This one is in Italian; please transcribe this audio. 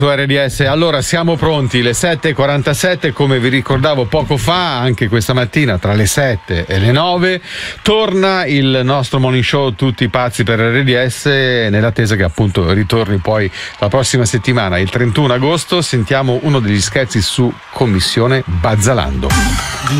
Su RDS, allora siamo pronti, le 7:47, come vi ricordavo poco fa, anche questa mattina tra le 7 e le 9 torna il nostro morning show Tutti pazzi per RDS, nell'attesa che appunto ritorni poi la prossima settimana, il 31 agosto. Sentiamo uno degli scherzi su Commissione Bazzalando.